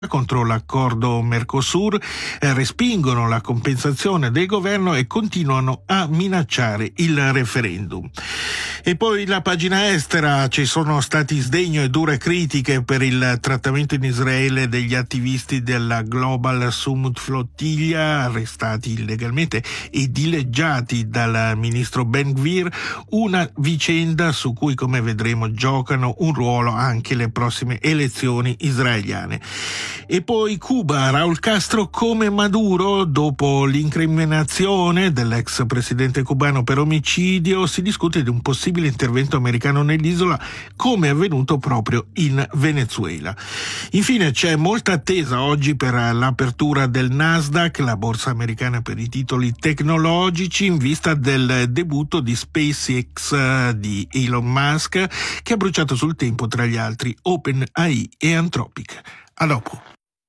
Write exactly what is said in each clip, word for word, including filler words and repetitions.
contro l'accordo Mercosur, eh, respingono la compensazione del governo e continuano a minacciare il referendum. E poi la pagina estera: ci sono stati sdegno e dure critiche per il trattamento in Israele degli attivisti della Global Summit Flottiglia arrestati illegalmente e dileggiati dal ministro Ben Gvir, una vicenda su cui, come vedremo, giocano un ruolo anche le prossime elezioni israeliane. E poi Cuba: Raúl Castro come Maduro. Dopo l'incriminazione dell'ex presidente cubano per omicidio, si discute di un possibile intervento americano nell'isola, come è avvenuto proprio in Venezuela. Infine c'è molta attesa oggi per l'apertura del Nasdaq, la borsa americana per i titoli tecnologici, in vista del debutto di SpaceX di Elon Musk, che ha bruciato sul tempo tra gli altri OpenAI e Anthropic. A dopo.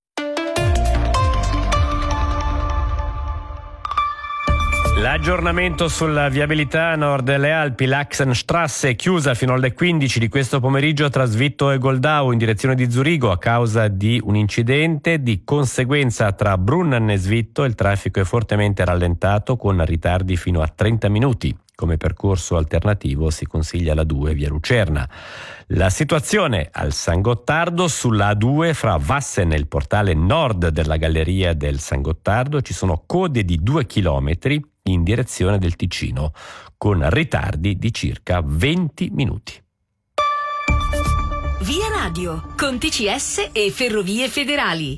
L'aggiornamento sulla viabilità nord delle Alpi, l'Achsenstrasse è chiusa fino alle quindici di questo pomeriggio tra Svitto e Goldau in direzione di Zurigo a causa di un incidente. Di conseguenza tra Brunnen e Svitto il traffico è fortemente rallentato con ritardi fino a trenta minuti. Come percorso alternativo si consiglia la due via Lucerna. La situazione al San Gottardo: sulla A due fra Vassen e il portale nord della galleria del San Gottardo ci sono code di due chilometri in direzione del Ticino, con ritardi di circa venti minuti. Via Radio, con T C S e Ferrovie Federali.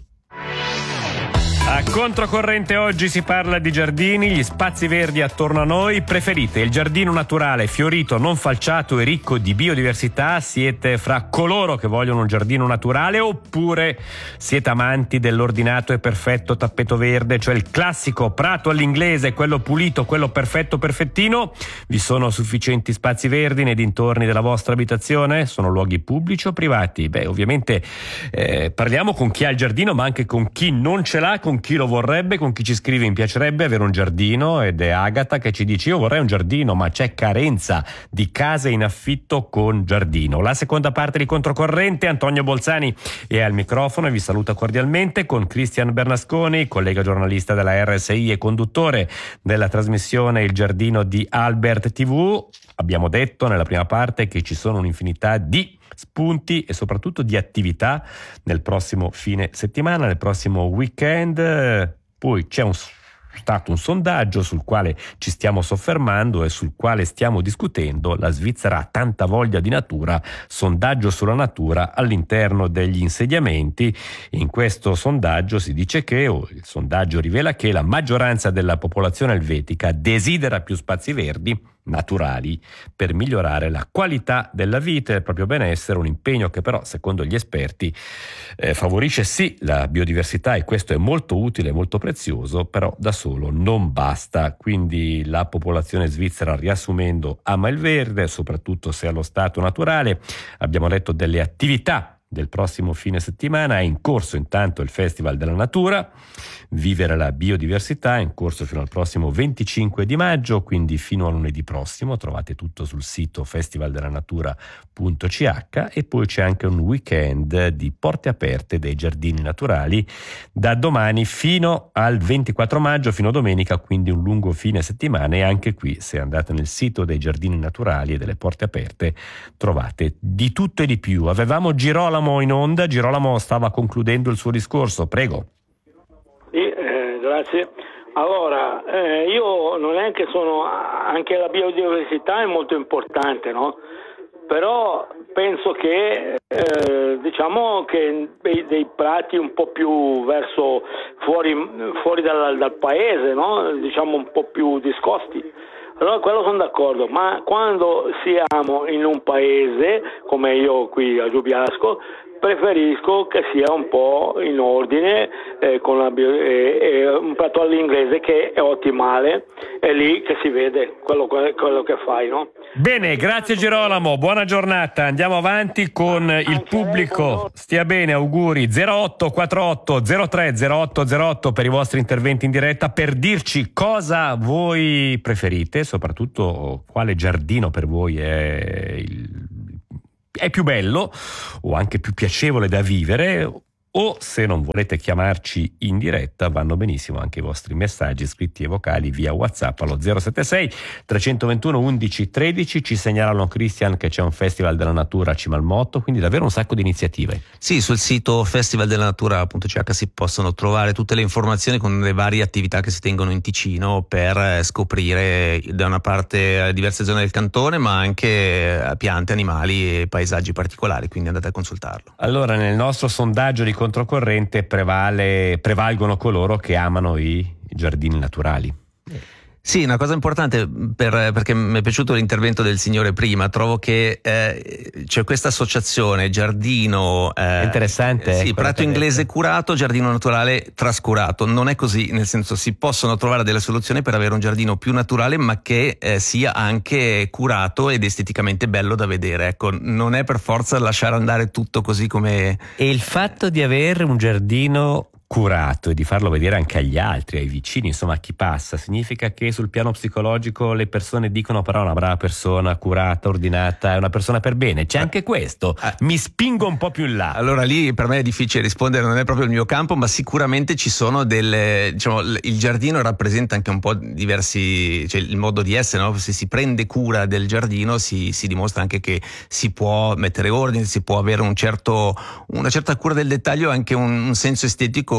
A controcorrente oggi si parla di giardini, gli spazi verdi attorno a noi. Preferite il giardino naturale, fiorito, non falciato e ricco di biodiversità? Siete fra coloro che vogliono un giardino naturale, oppure siete amanti dell'ordinato e perfetto tappeto verde, cioè il classico prato all'inglese, quello pulito, quello perfetto perfettino? Vi sono sufficienti spazi verdi nei dintorni della vostra abitazione? Sono luoghi pubblici o privati? Beh, ovviamente eh, parliamo con chi ha il giardino, ma anche con chi non ce l'ha, con chi lo vorrebbe, con chi ci scrive: mi piacerebbe avere un giardino. Ed è Agata che ci dice: io vorrei un giardino, ma c'è carenza di case in affitto con giardino. La seconda parte di Controcorrente, Antonio Bolzani è al microfono e vi saluta cordialmente, con Cristian Bernasconi, collega giornalista della R S I e conduttore della trasmissione Il Giardino di Albert tivù. Abbiamo detto nella prima parte che ci sono un'infinità di spunti e soprattutto di attività nel prossimo fine settimana, nel prossimo weekend. Poi c'è un stato un sondaggio sul quale ci stiamo soffermando e sul quale stiamo discutendo. La Svizzera ha tanta voglia di natura, sondaggio sulla natura all'interno degli insediamenti. In questo sondaggio si dice che, o il sondaggio rivela che la maggioranza della popolazione elvetica desidera più spazi verdi naturali per migliorare la qualità della vita e il proprio benessere, un impegno che però, secondo gli esperti, eh, favorisce sì la biodiversità, e questo è molto utile e molto prezioso, però da solo non basta. Quindi la popolazione svizzera, riassumendo, ama il verde, soprattutto se è allo stato naturale. Abbiamo detto delle attività del prossimo fine settimana. È in corso intanto il Festival della Natura, Vivere la biodiversità, è in corso fino al prossimo venticinque di maggio, quindi fino a lunedì prossimo. Trovate tutto sul sito festival della natura punto c h. E poi c'è anche un weekend di porte aperte dei giardini naturali da domani fino al ventiquattro maggio, fino a domenica, quindi un lungo fine settimana. E anche qui, se andate nel sito dei giardini naturali e delle porte aperte, trovate di tutto e di più. Avevamo Girolamo in onda. Girolamo stava concludendo il suo discorso, prego. Sì, eh, grazie. Allora, eh, io non è che sono, anche la biodiversità è molto importante, no? Però penso che eh, diciamo che dei, dei prati un po' più verso fuori, fuori dal, dal paese, no? Diciamo un po' più discosti. Allora quello sono d'accordo, ma quando siamo in un paese come io qui a Giubiasco, preferisco che sia un po' in ordine, eh, con la bio, eh, eh, un prato all'inglese che è ottimale, è lì che si vede quello, quello che fai, no? Bene, grazie Girolamo, buona giornata. Andiamo avanti con il Anche pubblico. Stia bene, auguri. zero otto quattro zero tre zero otto zero otto per i vostri interventi in diretta, per dirci cosa voi preferite, soprattutto quale giardino per voi è il è più bello o anche più piacevole da vivere, o se non volete chiamarci in diretta vanno benissimo anche i vostri messaggi scritti e vocali via WhatsApp allo zero sette sei tre due uno undici tredici. Ci segnalano, Christian, che c'è un Festival della Natura a Cima al Motto, quindi davvero un sacco di iniziative. Sì, sul sito festival della natura punto c h si possono trovare tutte le informazioni con le varie attività che si tengono in Ticino per scoprire da una parte diverse zone del cantone, ma anche piante, animali e paesaggi particolari, quindi andate a consultarlo. Allora, nel nostro sondaggio di controcorrente prevale, prevalgono coloro che amano i giardini naturali. Sì, una cosa importante per, perché mi è piaciuto l'intervento del signore prima, trovo che eh, c'è questa associazione giardino eh, interessante, sì, prato inglese curato, giardino naturale trascurato. Non è così, nel senso si possono trovare delle soluzioni per avere un giardino più naturale ma che eh, sia anche curato ed esteticamente bello da vedere. Ecco, non è per forza lasciare andare tutto così come... E il fatto di avere un giardino curato e di farlo vedere anche agli altri, ai vicini, insomma a chi passa, significa che sul piano psicologico le persone dicono però una brava persona, curata, ordinata, è una persona per bene. C'è anche questo, mi spingo un po' più in là. Allora lì per me è difficile rispondere, non è proprio il mio campo, ma sicuramente ci sono delle, diciamo, il giardino rappresenta anche un po' diversi, cioè il modo di essere, no? Se si prende cura del giardino si, si dimostra anche che si può mettere ordine, si può avere un certo, una certa cura del dettaglio, anche un, un senso estetico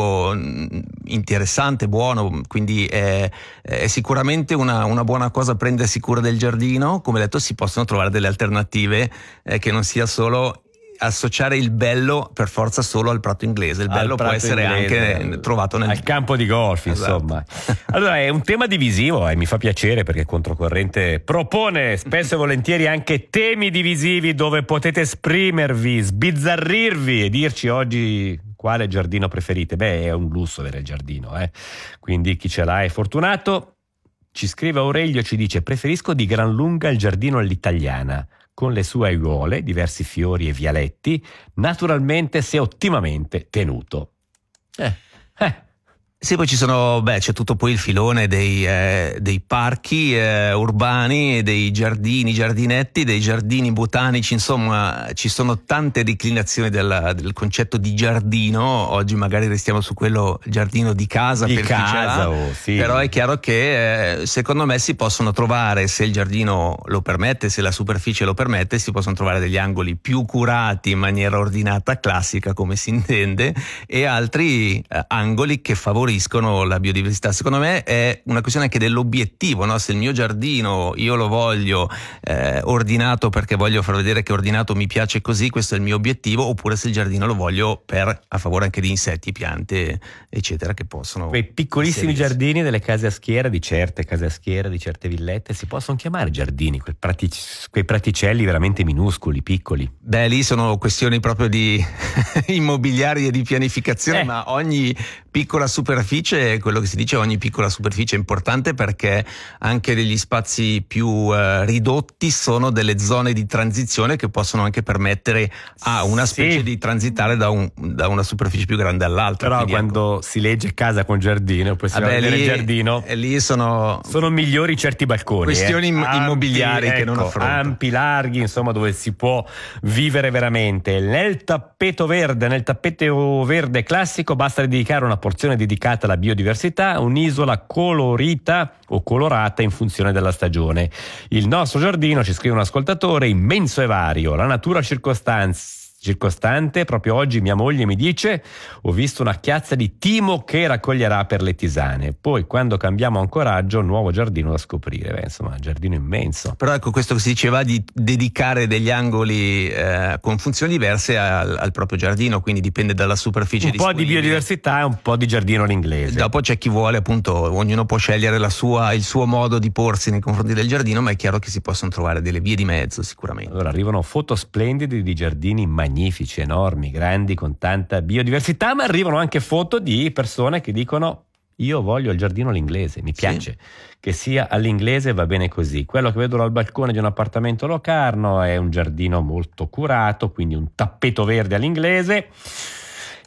interessante, buono, quindi è, è sicuramente una, una buona cosa prendersi cura del giardino. Come detto, si possono trovare delle alternative eh, che non sia solo associare il bello per forza solo al prato inglese. Il bello può essere inglese, anche trovato nel al campo di golf, esatto. Insomma. Allora è un tema divisivo e mi fa piacere perché Controcorrente propone spesso e volentieri anche temi divisivi dove potete esprimervi, sbizzarrirvi e dirci oggi quale giardino preferite. Beh, è un lusso avere il giardino, eh? Quindi chi ce l'ha è fortunato. Ci scrive Aurelio, ci dice: preferisco di gran lunga il giardino all'italiana, con le sue aiuole, diversi fiori e vialetti, naturalmente se ottimamente tenuto. Eh, eh. Sì, poi ci sono, beh, c'è tutto poi il filone dei, eh, dei parchi eh, urbani, dei giardini, giardinetti, dei giardini botanici, insomma ci sono tante declinazioni del, del concetto di giardino. Oggi magari restiamo su quello giardino di casa, di per casa, oh, sì. Però è chiaro che eh, secondo me si possono trovare, se il giardino lo permette, se la superficie lo permette, si possono trovare degli angoli più curati in maniera ordinata, classica come si intende, e altri eh, angoli che favoriscono la biodiversità. Secondo me è una questione anche dell'obiettivo, no? Se il mio giardino io lo voglio eh, ordinato perché voglio far vedere che ordinato mi piace così, questo è il mio obiettivo, oppure se il giardino lo voglio per a favore anche di insetti, piante, eccetera, che possono... Quei piccolissimi inserirsi. Giardini delle case a schiera, di certe case a schiera, di certe villette, si possono chiamare giardini, quei, pratic- quei praticelli veramente minuscoli, piccoli. Beh, lì sono questioni proprio di immobiliari e di pianificazione, eh. ma ogni piccola superficie, quello che si dice, ogni piccola superficie è importante, perché anche degli spazi più uh, ridotti sono delle zone di transizione che possono anche permettere a una specie sì. di transitare da, un, da una superficie più grande all'altra. Però quindi quando ecco. si legge casa con giardino, poi si va a vedere il giardino, e lì sono, sono migliori certi balconi. Questioni eh. ampi, immobiliari ecco, che non affronto. Ampi, larghi, insomma, dove si può vivere veramente. Nel tappeto verde, nel tappeto verde classico basta dedicare una porzione dedicata alla biodiversità, un'isola colorita o colorata in funzione della stagione. Il nostro giardino, ci scrive un ascoltatore, immenso e vario, la natura circostanza circostante. Proprio oggi mia moglie mi dice: ho visto una chiazza di timo che raccoglierà per le tisane. Poi quando cambiamo ancoraggio, un nuovo giardino da scoprire. Beh, insomma, giardino immenso. Però ecco, questo che si diceva di dedicare degli angoli eh, con funzioni diverse al, al proprio giardino, quindi dipende dalla superficie. Un po' di biodiversità e un po' di giardino all'inglese. Dopo c'è chi vuole, appunto, ognuno può scegliere la sua, il suo modo di porsi nei confronti del giardino, ma è chiaro che si possono trovare delle vie di mezzo sicuramente. Allora arrivano foto splendide di giardini magnifici, enormi, grandi, con tanta biodiversità, ma arrivano anche foto di persone che dicono: io voglio il giardino all'inglese, mi piace sì. che sia all'inglese, va bene così. Quello che vedo dal balcone di un appartamento Locarno è un giardino molto curato, quindi un tappeto verde all'inglese.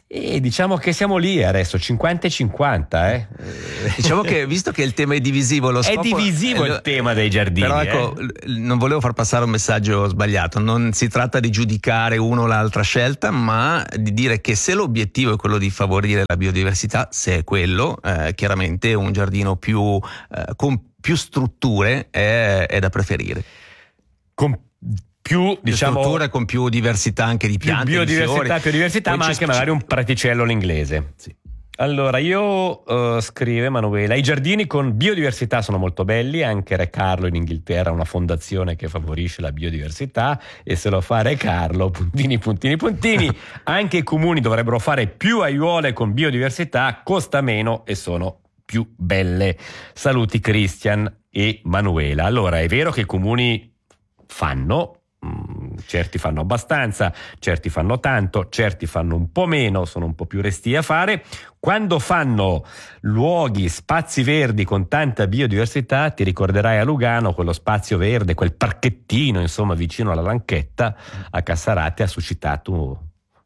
E diciamo che siamo lì adesso, cinquanta e cinquanta. Eh. Diciamo che visto che il tema è divisivo, lo scopo è divisivo il, il tema dei giardini. Però ecco, eh. non volevo far passare un messaggio sbagliato. Non si tratta di giudicare uno o l'altra scelta, ma di dire che se l'obiettivo è quello di favorire la biodiversità, se è quello, eh, chiaramente un giardino più eh, con più strutture è, è da preferire. Con più, diciamo, strutture, con più diversità anche di piante, più biodiversità, di fiori. più diversità, Poi ma anche magari un praticello l'inglese. Sì. Allora, io uh, scrive Emanuela, i giardini con biodiversità sono molto belli, anche Re Carlo in Inghilterra ha una fondazione che favorisce la biodiversità e se lo fa Re Carlo, puntini, puntini, puntini, anche i comuni dovrebbero fare più aiuole con biodiversità, costa meno e sono più belle. Saluti Christian e Manuela. Allora, è vero che i comuni fanno, certi fanno abbastanza, certi fanno tanto, certi fanno un po' meno, sono un po' più restii a fare. Quando fanno luoghi, spazi verdi con tanta biodiversità, ti ricorderai a Lugano quello spazio verde, quel parchettino insomma vicino alla Lanchetta a Cassarate ha suscitato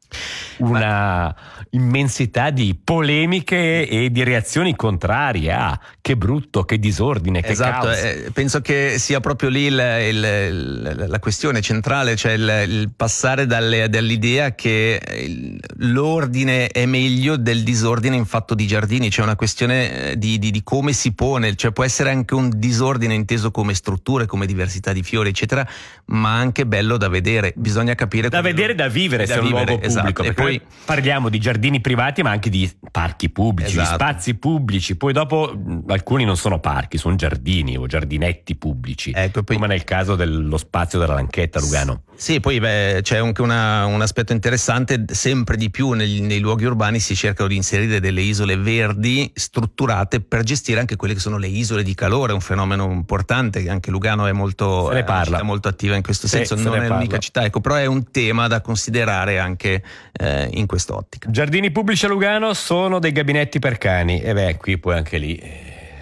una immensità di polemiche e di reazioni contrarie. Ah, che brutto, che disordine, che esatto, caos. Eh, penso che sia proprio lì il, il, il, la questione centrale, cioè il, il passare dalle, dall'idea che il, l'ordine è meglio del disordine in fatto di giardini. C'è una questione di, di, di come si pone, cioè può essere anche un disordine inteso come strutture, come diversità di fiori eccetera, ma anche bello da vedere. Bisogna capire da vedere, da vivere, da se è un vivere, luogo pubblico. esatto. E poi parliamo di giardini privati ma anche di parchi pubblici, esatto. di spazi pubblici. Poi dopo mh, alcuni non sono parchi, sono giardini o giardinetti pubblici, ecco, poi, come nel caso dello spazio della Lanchetta a Lugano. Sì, poi beh, c'è anche una, un aspetto interessante, sempre di più nei, nei luoghi urbani si cercano di inserire delle isole verdi strutturate per gestire anche quelle che sono le isole di calore, un fenomeno importante che anche Lugano è molto, se ne parla. è molto attiva in questo sì, senso, se non è parla. l'unica città, ecco, però è un tema da considerare anche eh, in quest'ottica. Giardini pubblici a Lugano sono dei gabinetti per cani e beh, qui poi anche lì eh,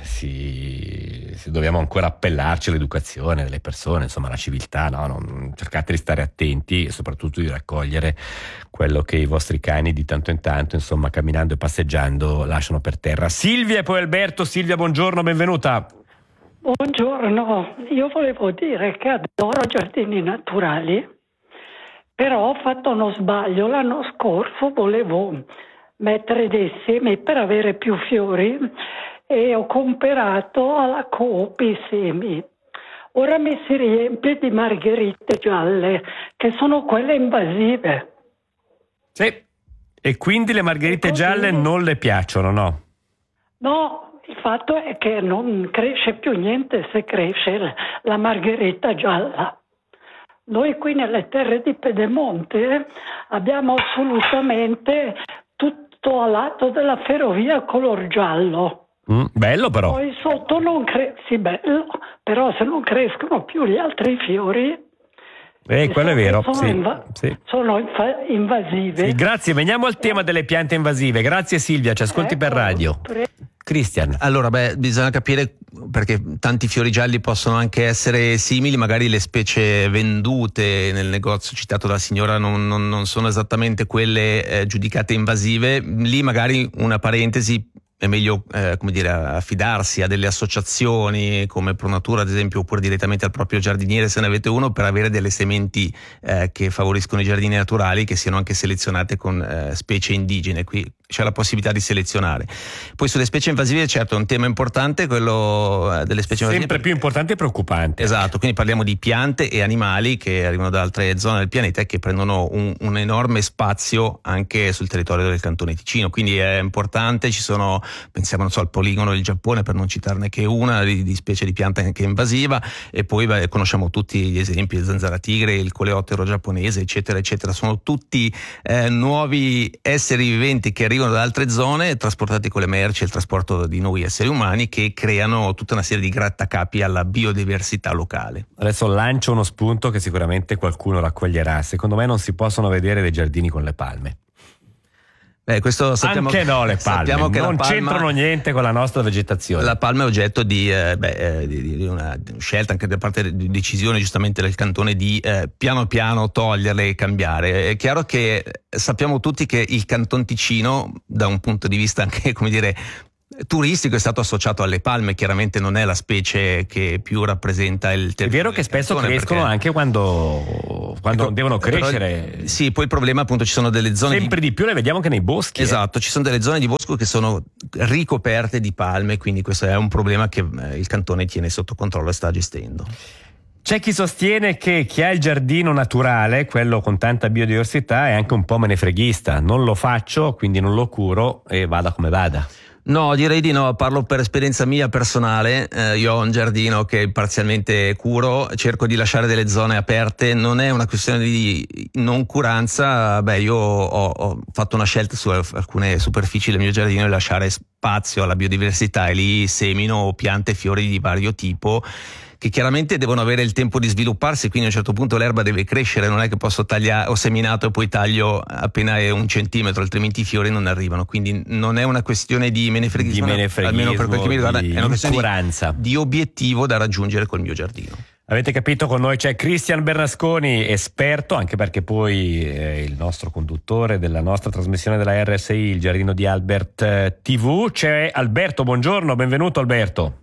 si, si dobbiamo ancora appellarci all'educazione delle persone, insomma la civiltà, no? Non, cercate di stare attenti e soprattutto di raccogliere quello che i vostri cani di tanto in tanto, insomma, camminando e passeggiando lasciano per terra. Silvia e poi Alberto. Silvia, buongiorno, benvenuta. Buongiorno, io volevo dire che adoro giardini naturali, però ho fatto uno sbaglio. L'anno scorso volevo mettere dei semi per avere più fiori e ho comprato alla Coop i semi. Ora mi si riempie di margherite gialle, che sono quelle invasive. Sì, e quindi le margherite così... gialle non le piacciono, no? No. Il fatto è che non cresce più niente se cresce la margherita gialla. Noi qui nelle terre di Pedemonte abbiamo assolutamente tutto a lato della ferrovia color giallo. Mm, bello però. Poi sotto non cresce, sì bello, però se non crescono più gli altri fiori... Eh, quello è vero, sono, sì, inva- sì. sono infa- invasive. Sì, grazie, veniamo al tema delle piante invasive. Grazie Silvia, ci ascolti ecco, per radio. Pre- Christian. Allora, beh, bisogna capire, perché tanti fiori gialli possono anche essere simili, magari le specie vendute nel negozio citato dalla signora non, non, non sono esattamente quelle eh, giudicate invasive. Lì magari una parentesi, è meglio eh, come dire, affidarsi a delle associazioni come Pronatura ad esempio, oppure direttamente al proprio giardiniere se ne avete uno, per avere delle sementi eh, che favoriscono i giardini naturali, che siano anche selezionate con eh, specie indigene. Qui c'è la possibilità di selezionare. Poi sulle specie invasive, certo, è un tema importante, quello eh, delle specie invasive. Sempre più importante e preoccupante. Esatto, quindi parliamo di piante e animali che arrivano da altre zone del pianeta e che prendono un, un enorme spazio anche sul territorio del Cantone Ticino, quindi è importante. Ci sono, pensiamo non so al poligono del Giappone, per non citarne che una, di, di specie di pianta anche invasiva, e poi beh, conosciamo tutti gli esempi, il zanzara tigre, il coleottero giapponese, eccetera eccetera. Sono tutti eh, nuovi esseri viventi che arrivano da altre zone, trasportati con le merci e il trasporto di noi esseri umani, che creano tutta una serie di grattacapi alla biodiversità locale. Adesso lancio uno spunto che sicuramente qualcuno raccoglierà. Secondo me non si possono vedere dei giardini con le palme. Beh, questo sappiamo, Anche no, le palme sappiamo che non la palma, c'entrano niente con la nostra vegetazione. La palma è oggetto di, eh, beh, di, di una scelta anche da parte di decisione giustamente del cantone di eh, piano piano toglierle e cambiare. È chiaro che sappiamo tutti che il Canton Ticino, da un punto di vista anche, come dire, turistico, è stato associato alle palme. Chiaramente non è la specie che più rappresenta il territorio. È vero che spesso crescono perché... anche quando, quando ecco, devono crescere. Però, sì, poi il problema appunto ci sono delle zone sempre di... di più le vediamo anche nei boschi. Esatto, eh. Ci sono delle zone di bosco che sono ricoperte di palme, quindi questo è un problema che eh, il cantone tiene sotto controllo e sta gestendo. C'è chi sostiene che chi ha il giardino naturale, quello con tanta biodiversità, è anche un po' menefreghista. Non lo faccio, quindi non lo curo e vada come vada. No, direi di no, parlo per esperienza mia personale. Eh, io ho un giardino che parzialmente curo, cerco di lasciare delle zone aperte, non è una questione di noncuranza. Beh, io ho, ho fatto una scelta su alcune superfici del mio giardino di lasciare spazio alla biodiversità e lì semino piante e fiori di vario tipo, che chiaramente devono avere il tempo di svilupparsi, quindi a un certo punto l'erba deve crescere, non è che posso tagliare, ho seminato e poi taglio appena è un centimetro, altrimenti i fiori non arrivano, quindi non è una questione di menefreghismo, di menefreghismo almeno per quel che mi riguarda, è una questione di, di obiettivo da raggiungere col mio giardino. Avete capito, con noi c'è Cristian Bernasconi, esperto, anche perché poi è il nostro conduttore della nostra trasmissione della R S I, il giardino di Albert T V. C'è Alberto, buongiorno, benvenuto Alberto.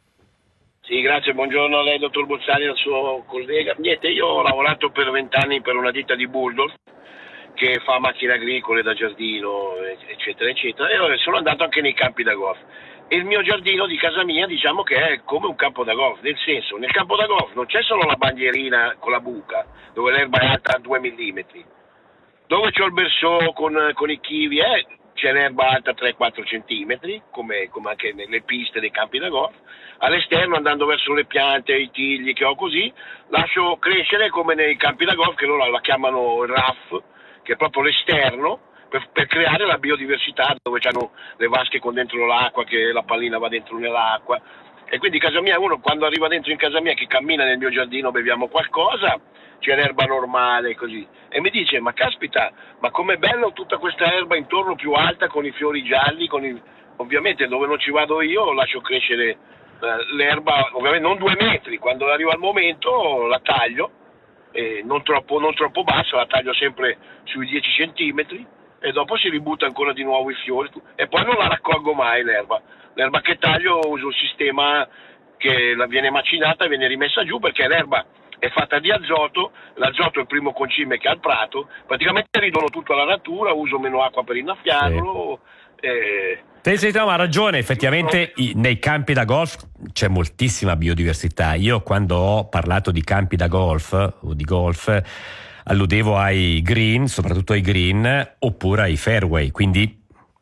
Sì, grazie, buongiorno a lei, dottor Bozzani, al suo collega. Niente, io ho lavorato per vent'anni per una ditta di Bulldog che fa macchine agricole da giardino, eccetera, eccetera, e sono andato anche nei campi da golf. E il mio giardino di casa mia, diciamo che è come un campo da golf, nel senso, nel campo da golf non c'è solo la bandierina con la buca, dove l'erba è alta a due millimetri, dove c'ho il bersò con, con i kiwi, eh, c'è l'erba alta tre quattro centimetri, come, come anche nelle piste dei campi da golf. All'esterno, andando verso le piante, i tigli che ho così, lascio crescere come nei campi da golf, che loro la chiamano il R A F, che è proprio l'esterno, per, per creare la biodiversità, dove c'hanno le vasche con dentro l'acqua, che la pallina va dentro nell'acqua. E quindi casa mia, uno quando arriva dentro in casa mia, che cammina nel mio giardino, beviamo qualcosa, c'è l'erba normale così, e mi dice: ma caspita, ma com'è bello tutta questa erba intorno più alta con i fiori gialli, con i... ovviamente dove non ci vado io lascio crescere eh, l'erba, ovviamente non due metri, quando arriva il momento la taglio, eh, non troppo, non troppo bassa, la taglio sempre sui dieci centimetri e dopo si ributta ancora di nuovo i fiori e poi non la raccolgo mai l'erba, l'erba che taglio uso il sistema che la viene macinata e viene rimessa giù, perché l'erba è fatta di azoto, l'azoto è il primo concime che ha il prato, praticamente ridono tutto alla natura, uso meno acqua per innaffiarlo. Sì. Eh, Te sei, no, ha ragione, effettivamente i, nei campi da golf c'è moltissima biodiversità. Io quando ho parlato di campi da golf o di golf alludevo ai green, soprattutto ai green, oppure ai fairway, quindi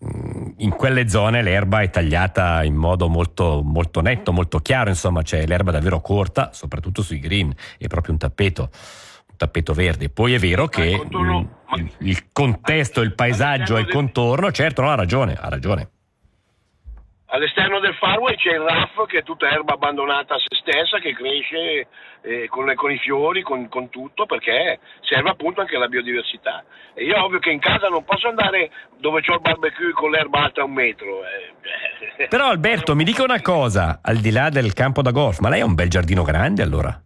in quelle zone l'erba è tagliata in modo molto, molto netto, molto chiaro, insomma c'è l'erba davvero corta, soprattutto sui green, è proprio un tappeto, un tappeto verde. Poi è vero che il, il, il contesto, il paesaggio e il contorno, certo, no, ha ragione, ha ragione. All'esterno del fairway c'è il R A F, che è tutta erba abbandonata a se stessa, che cresce eh, con, le, con i fiori, con, con tutto, perché serve appunto anche la biodiversità. E io ovvio che in casa non posso andare dove c'ho il barbecue con l'erba alta un metro. Eh. Però Alberto, mi dica una cosa, al di là del campo da golf, ma lei ha un bel giardino grande allora?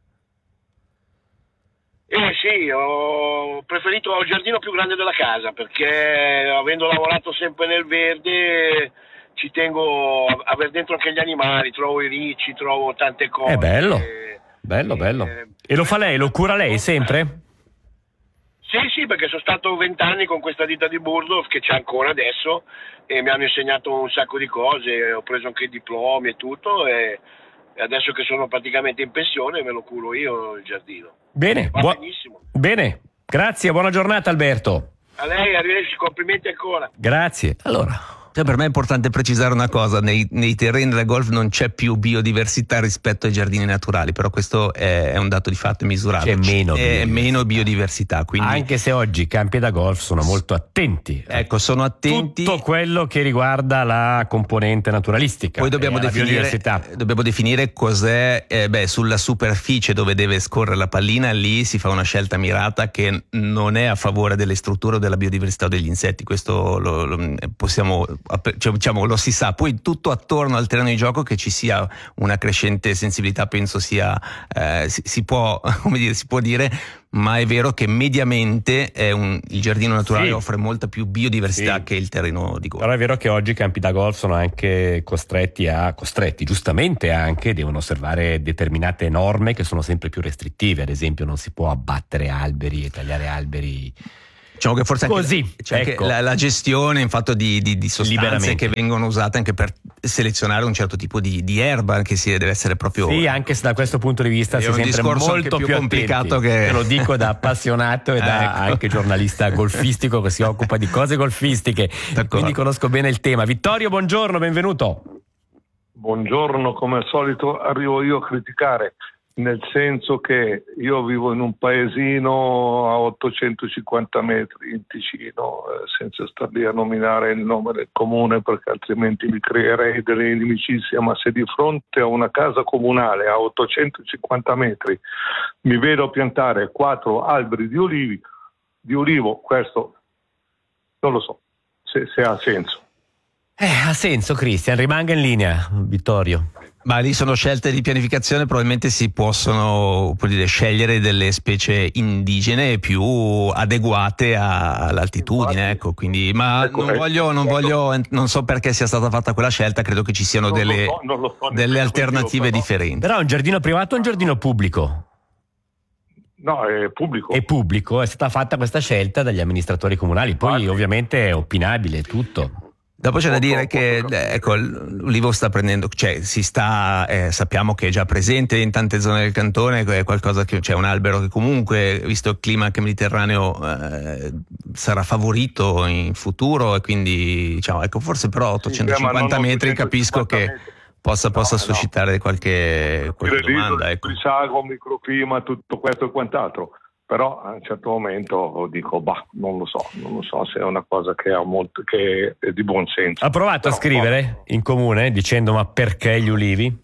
Eh sì, ho preferito il giardino più grande della casa, perché avendo lavorato sempre nel verde... ci tengo a avere dentro anche gli animali, trovo i ricci, trovo tante cose. È bello, bello, bello. E, e lo fa lei, lo cura lei sempre? Sì, sì, perché sono stato vent'anni con questa ditta di Burgdorf, che c'è ancora adesso, e mi hanno insegnato un sacco di cose, ho preso anche i diplomi e tutto, e adesso che sono praticamente in pensione me lo curo io il giardino. Bene, va buo- benissimo. Bene, grazie, buona giornata Alberto. A lei, arrivederci, complimenti ancora. Grazie. Allora, Cioè, per me è importante precisare una cosa: nei, nei terreni da golf non c'è più biodiversità rispetto ai giardini naturali, però questo è, è un dato di fatto misurato. C'è meno è biodiversità. meno biodiversità, quindi... Anche se oggi i campi da golf sono molto attenti. Ecco, sono attenti. Tutto quello che riguarda la componente naturalistica. Poi dobbiamo e la definire, biodiversità. dobbiamo definire cos'è, eh, beh, sulla superficie dove deve scorrere la pallina, lì si fa una scelta mirata che non è a favore delle strutture o della biodiversità o degli insetti. Questo lo, lo possiamo, cioè, diciamo, lo si sa. Poi tutto attorno al terreno di gioco, che ci sia una crescente sensibilità, penso sia eh, si, si può come dire si può dire, ma è vero che mediamente è un, il giardino naturale sì. offre molta più biodiversità sì. che il terreno di golf. Però è vero che oggi i campi da golf sono anche costretti a costretti giustamente anche devono osservare determinate norme che sono sempre più restrittive. Ad esempio, non si può abbattere alberi e tagliare alberi. Diciamo che forse anche, Così, la, c'è ecco. anche la, la gestione in fatto di, di, di sostanze che vengono usate anche per selezionare un certo tipo di, di erba, che si deve essere proprio... Sì, anche se da questo punto di vista si è sempre molto più, più complicato attenti. che... Te lo dico da appassionato e da ecco. anche giornalista golfistico che si occupa di cose golfistiche. D'accordo. Quindi conosco bene il tema. Vittorio, buongiorno, benvenuto. Buongiorno, come al solito arrivo io a criticare, nel senso che io vivo in un paesino a ottocentocinquanta metri in Ticino, eh, senza star lì a nominare il nome del comune perché altrimenti mi creerei delle inimicizie, ma se di fronte a una casa comunale a ottocentocinquanta metri mi vedo piantare quattro alberi di olivi, di olivo, questo non lo so se, se ha senso. Eh, ha senso, Cristian, rimanga in linea, Vittorio. Ma lì sono scelte di pianificazione, probabilmente si possono, può dire, scegliere delle specie indigene più adeguate a, all'altitudine, ecco, quindi, ma ecco, non voglio, non voglio, non so perché sia stata fatta quella scelta, credo che ci siano Non lo delle, so, non lo so delle nemmeno alternative io, però. differenti. Però è un giardino privato o un giardino pubblico? No, è pubblico. È pubblico, è stata fatta questa scelta dagli amministratori comunali, poi Infatti. ovviamente è opinabile tutto. Dopo c'è da Poco, dire che poco eh, ecco, l'ulivo sta prendendo, cioè si sta, eh, sappiamo che è già presente in tante zone del cantone, è qualcosa che c'è un albero che comunque, visto il clima anche mediterraneo, eh, sarà favorito in futuro, e quindi diciamo, ecco, forse però ottocentocinquanta sì, metri capisco che metri. possa, possa No, no. suscitare qualche, qualche domanda. Ecco. Il sago, microclima, tutto questo e quant'altro. Però a un certo momento dico, bah, non lo so, non lo so se è una cosa che ha molto, che è di buon senso. Ha provato Però, a scrivere in comune dicendo ma perché gli ulivi?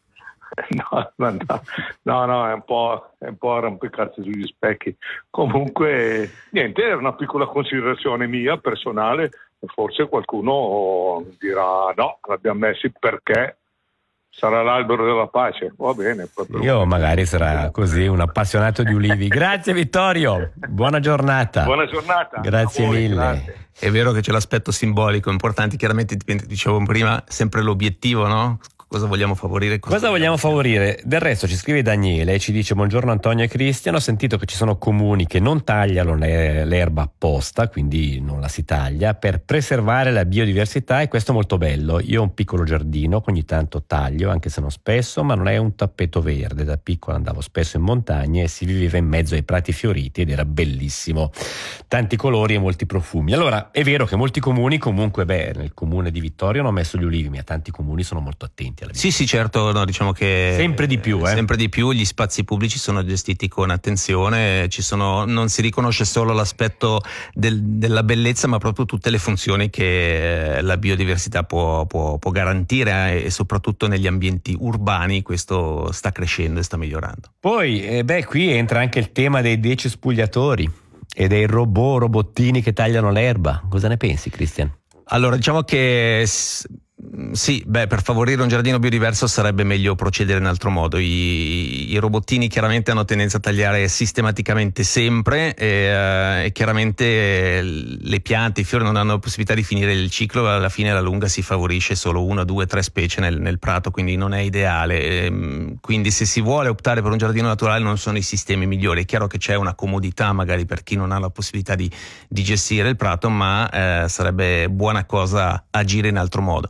No, no, no, no, è un po', è un po' arrampicarsi sugli specchi. Comunque, niente, era una piccola considerazione mia, personale, forse qualcuno dirà no, l'abbiamo messi perché sarà l'albero della pace, va bene. Io magari sarà così, un appassionato di ulivi. Grazie Vittorio, buona giornata. Buona giornata. Grazie A voi, mille. grazie. È vero che c'è l'aspetto simbolico importante, chiaramente dipende, dicevo prima, sempre l'obiettivo, no? Cosa vogliamo favorire? Cosa, Cosa vogliamo favorire? Del resto ci scrive Daniele e ci dice: buongiorno Antonio e Cristian, ho sentito che ci sono comuni che non tagliano le, l'erba apposta, quindi non la si taglia, per preservare la biodiversità, e questo è molto bello. Io ho un piccolo giardino che ogni tanto taglio, anche se non spesso, ma non è un tappeto verde. Da piccolo andavo spesso in montagna e si viveva in mezzo ai prati fioriti ed era bellissimo, tanti colori e molti profumi. Allora è vero che molti comuni, comunque, beh, nel comune di Vittorio hanno messo gli ulivi, ma tanti comuni sono molto attenti. Sì, sì, certo, no, diciamo che sempre di più, eh. sempre di più gli spazi pubblici sono gestiti con attenzione, ci sono, non si riconosce solo l'aspetto del, della bellezza, ma proprio tutte le funzioni che la biodiversità può, può, può garantire, eh, e soprattutto negli ambienti urbani questo sta crescendo e sta migliorando. Poi, eh, beh, qui entra anche il tema dei decespugliatori e dei robot, robottini che tagliano l'erba. Cosa ne pensi, Cristian? Allora, diciamo che sì, beh, per favorire un giardino biodiverso sarebbe meglio procedere in altro modo. I, i robottini chiaramente hanno tendenza a tagliare sistematicamente sempre e, eh, e chiaramente le piante, i fiori non hanno la possibilità di finire il ciclo, alla fine alla lunga si favorisce solo una, due, tre specie nel, nel prato, quindi non è ideale. E, quindi se si vuole optare per un giardino naturale non sono i sistemi migliori. È chiaro che c'è una comodità magari per chi non ha la possibilità di, di gestire il prato, ma eh, sarebbe buona cosa agire in altro modo.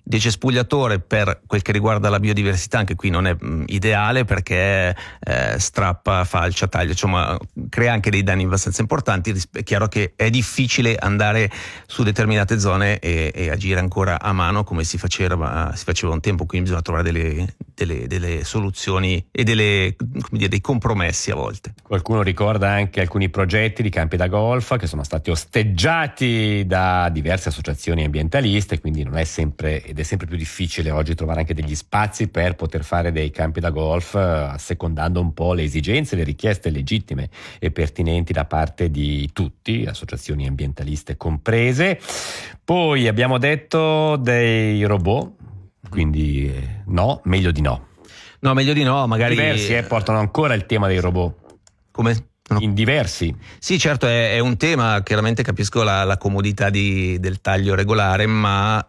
decespugliatore per quel che riguarda la biodiversità anche qui non è mh, ideale, perché eh, strappa, falcia, taglia, insomma crea anche dei danni abbastanza importanti. È chiaro che è difficile andare su determinate zone e, e agire ancora a mano come si faceva, si faceva un tempo, quindi bisogna trovare delle, delle, delle soluzioni e delle, come dire, dei compromessi a volte. Qualcuno ricorda anche alcuni progetti di campi da golf che sono stati osteggiati da diverse associazioni ambientaliste, quindi non è sempre ed è sempre più difficile oggi trovare anche degli spazi per poter fare dei campi da golf, assecondando un po' le esigenze, le richieste legittime e pertinenti da parte di tutti, associazioni ambientaliste comprese. Poi abbiamo detto dei robot, quindi eh, no, meglio di no. No, meglio di no, magari diversi eh, portano ancora il tema dei robot. Come? No. In diversi. Sì, certo, è, è un tema, chiaramente capisco la, la comodità di, del taglio regolare, ma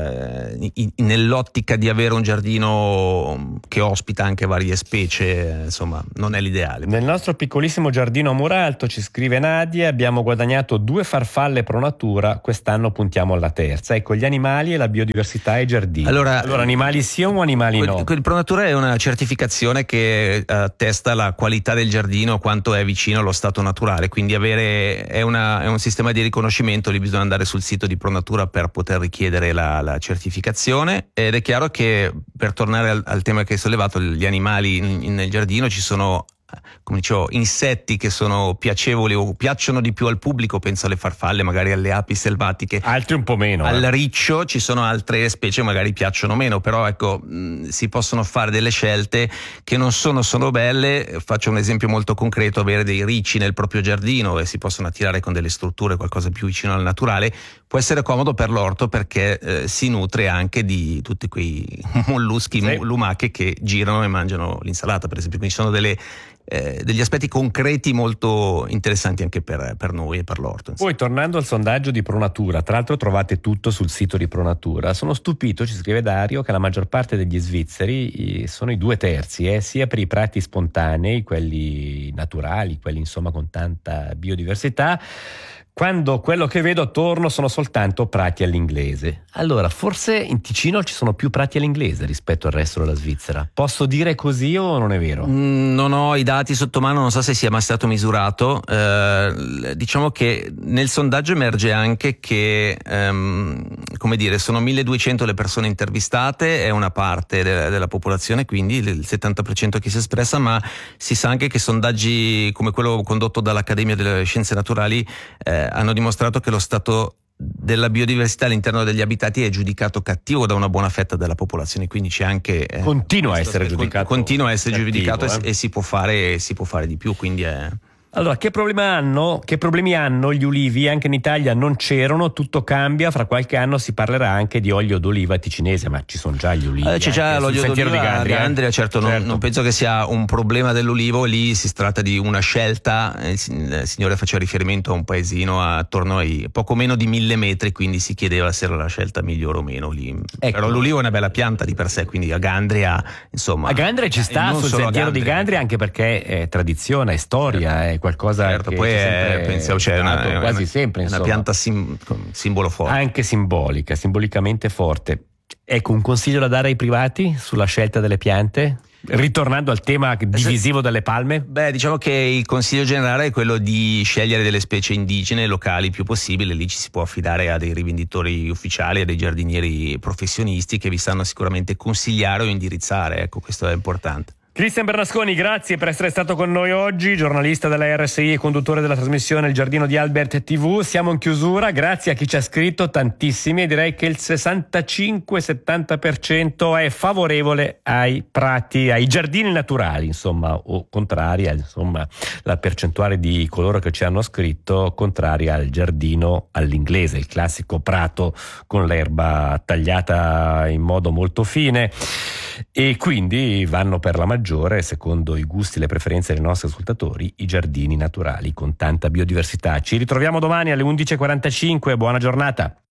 eh, in, nell'ottica di avere un giardino che ospita anche varie specie, insomma, non è l'ideale. Nel nostro piccolissimo giardino a Muralto, ci scrive Nadia, abbiamo guadagnato due farfalle pro natura, quest'anno puntiamo alla terza. Ecco, gli animali e la biodiversità e i giardini. Allora, allora animali sì o animali quel, no? Quel pro natura è una certificazione che attesta la qualità del giardino, quanto è vicino allo stato naturale, quindi avere è, una, è un sistema di riconoscimento. Lì bisogna andare sul sito di Pro Natura per poter richiedere la, la certificazione, ed è chiaro che, per tornare al, al tema che hai sollevato, gli animali in, in, nel giardino, ci sono, come dicevo, insetti che sono piacevoli o piacciono di più al pubblico, penso alle farfalle, magari alle api selvatiche, altri un po' meno, al eh. riccio. Ci sono altre specie magari piacciono meno, però ecco, mh, si possono fare delle scelte che non sono solo belle. Faccio un esempio molto concreto: avere dei ricci nel proprio giardino e si possono attirare con delle strutture qualcosa più vicino al naturale può essere comodo per l'orto, perché eh, si nutre anche di tutti quei molluschi, sì, lumache che girano e mangiano l'insalata, per esempio. Quindi ci sono delle Eh, degli aspetti concreti molto interessanti anche per, per noi e per l'orto. Insomma. Poi, tornando al sondaggio di Pro Natura, tra l'altro trovate tutto sul sito di Pro Natura, sono stupito, ci scrive Dario, che la maggior parte degli svizzeri sono i due terzi, eh, sia per i prati spontanei, quelli naturali, quelli insomma con tanta biodiversità, quando quello che vedo attorno sono soltanto prati all'inglese. Allora, forse in Ticino ci sono più prati all'inglese rispetto al resto della Svizzera. Posso dire così o non è vero? Mm, non ho i dati sotto mano, non so se sia mai stato misurato. Eh, diciamo che nel sondaggio emerge anche che, ehm, come dire, sono milleduecento le persone intervistate, è una parte de- della popolazione, quindi il settanta per cento che si è espressa, ma si sa anche che sondaggi come quello condotto dall'Accademia delle Scienze Naturali eh, hanno dimostrato che lo stato della biodiversità all'interno degli abitati è giudicato cattivo da una buona fetta della popolazione, quindi c'è anche eh, continua a essere giudicato continua a essere cattivo, giudicato eh? e, e si può fare si può fare di più, quindi è... Allora, che problema hanno? Che problemi hanno gli ulivi? Anche in Italia non c'erano, tutto cambia, fra qualche anno si parlerà anche di olio d'oliva ticinese, ma ci sono già gli ulivi. Eh, c'è già l'olio d'oliva di Gandria, Gandria certo, certo. Non, non penso che sia un problema dell'olivo, lì si tratta di una scelta. Il signore faceva riferimento a un paesino attorno ai poco meno di mille metri, quindi si chiedeva se era la scelta migliore o meno lì. Ecco. Però l'olivo è una bella pianta di per sé, quindi a Gandria, insomma. A Gandria ci sta, sul sentiero di Gandria, anche perché è tradizione, è storia, certo. È qualcosa certo, che poi è, pensiamo, cioè, una, quasi una, sempre, una insomma. pianta sim, simbolo forte. Anche simbolica, simbolicamente forte. Ecco, un consiglio da dare ai privati sulla scelta delle piante? Ritornando al tema divisivo delle palme? Beh, diciamo che il consiglio generale è quello di scegliere delle specie indigene locali il più possibile. Lì ci si può affidare a dei rivenditori ufficiali, a dei giardinieri professionisti che vi sanno sicuramente consigliare o indirizzare. Ecco, questo è importante. Cristian Bernasconi, grazie per essere stato con noi oggi, giornalista della R S I e conduttore della trasmissione Il Giardino di Albert tivù. Siamo in chiusura, grazie a chi ci ha scritto, tantissimi, e direi che il sessantacinque settanta per cento è favorevole ai prati, ai giardini naturali, insomma, o contraria, insomma, la percentuale di coloro che ci hanno scritto contraria al giardino all'inglese, il classico prato con l'erba tagliata in modo molto fine, e quindi vanno per la maggiore, secondo i gusti e le preferenze dei nostri ascoltatori, i giardini naturali con tanta biodiversità. Ci ritroviamo domani alle undici e quarantacinque, buona giornata.